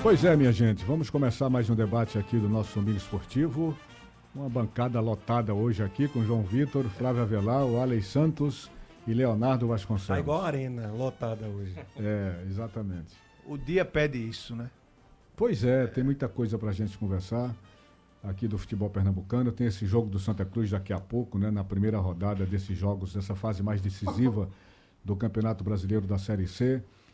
Pois é, minha gente, vamos começar mais um debate aqui do nosso Domingo Esportivo. Uma bancada lotada hoje aqui com João Vitor, Flávio Avelar, o Alex Santos e Leonardo Vasconcelos. Tá igual a arena lotada hoje. É, exatamente. O dia pede isso, né? Pois é, tem muita coisa pra gente conversar aqui do futebol pernambucano. Tem esse jogo do Santa Cruz daqui a pouco, né? Na primeira rodada desses jogos, dessa fase mais decisiva do Campeonato Brasileiro da Série C.